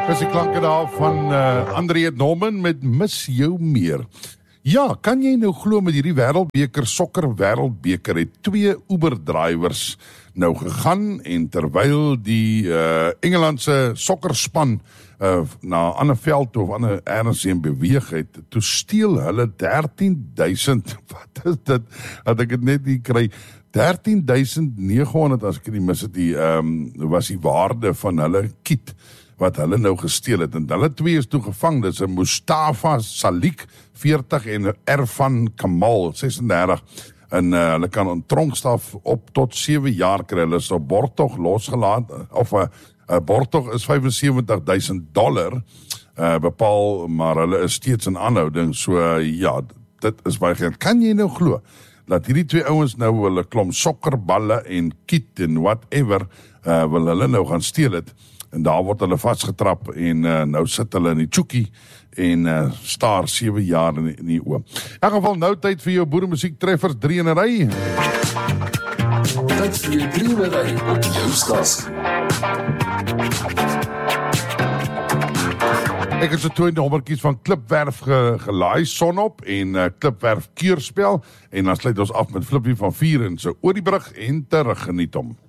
Dis die klanke daar van André Norman met Mis Jou Meer. Ja, kan jy nou glo met hierdie wêreldbeker, sokker wêreldbeker, het 2 Uber-drywers nou gegaan en terwyl die Engelandse sokkerspan na 'n ander veld of ander ergens in beweeg het, toe steel hulle 13.000, wat is dit, dat ek het net nie kry, 13.900 as ek nie mis het, was die waarde van hulle kiet, wat hulle nou gesteel het, en hulle 2 is toe gevang, dit is Mustafa Salik, 40, en Erfan Kamal, 36, en hulle kan 'n tronkstraf op tot 7 jaar kry, hulle is op borgtog losgelaat, of borgtog is $75,000 bepaal, maar hulle is steeds in aanhouding, so ja, dit is baie geld. Kan jy nou glo, dat hierdie 2 ouens nou hulle klomp sokkerballe en kiet en whatever, wil hulle nou gaan steel het, en daar word hulle vasgetrap en nou sit hulle in die tjoekie en staar 7 jaar in die oë. In elk geval nou tyd vir jou boeremusiek treffers 3 in 'n ry. Tyd vir jou 3 in 'n ry op jou stasie. Ek het so 2 nommertjies van Klipwerf gelaai, Sonop en Klipwerf Keurspel, en dan sluit ons af met Flippie van 4 en so oor die brug en terug, geniet hom.